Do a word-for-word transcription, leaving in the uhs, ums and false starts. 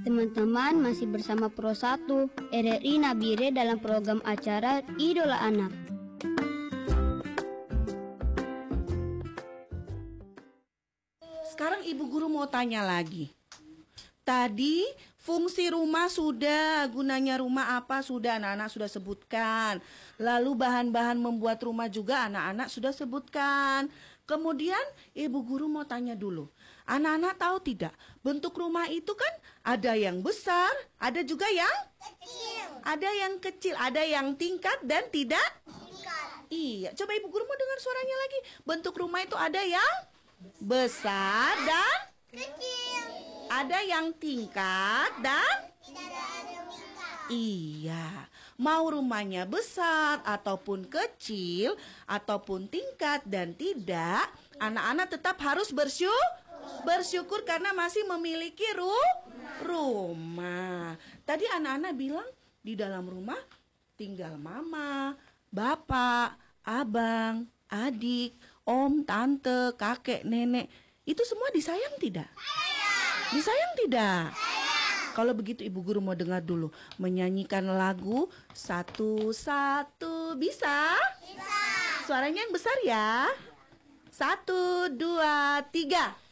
Teman-teman masih bersama Pro satu R R I Nabire dalam program acara Idola Anak. Sekarang Ibu Guru mau tanya lagi. Tadi fungsi rumah sudah, gunanya rumah apa sudah anak-anak sudah sebutkan. Lalu bahan-bahan membuat rumah juga anak-anak sudah sebutkan. Kemudian Ibu Guru mau tanya dulu. Anak-anak tahu tidak, bentuk rumah itu kan ada yang besar, ada juga yang Kecil. ada yang kecil, ada yang tingkat dan tidak Tingkat. Iya, coba Ibu Guru mau dengar suaranya lagi. Bentuk rumah itu ada yang besar dan Kecil. ada yang tingkat dan Tidak ada tingkat. iya. Mau rumahnya besar ataupun kecil ataupun tingkat dan tidak, anak-anak tetap harus bersyukur bersyukur karena masih memiliki ru rumah. Tadi anak-anak bilang di dalam rumah tinggal mama, bapak, abang, adik, om, tante, kakek, nenek. Itu semua disayang tidak? Sayang. Disayang tidak? Sayang. Kalau begitu Ibu Guru mau dengar dulu menyanyikan lagu satu-satu. Bisa? Bisa. Suaranya yang besar ya. Satu, dua, tiga.